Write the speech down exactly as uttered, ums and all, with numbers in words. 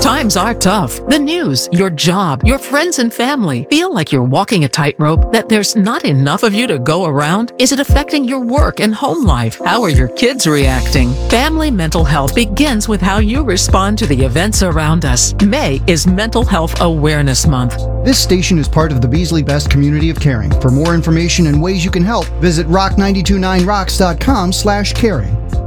Times are tough. The news, your job, your friends and family feel like you're walking a tightrope, that there's not enough of you to go around. Is it affecting your work and home life? How are your kids reacting? Family mental health begins with how you respond to the events around us. May is Mental Health Awareness Month. This station is part of the Beasley Best community of caring. For more information and ways you can help, visit rock nine two nine rocks dot com slash caring.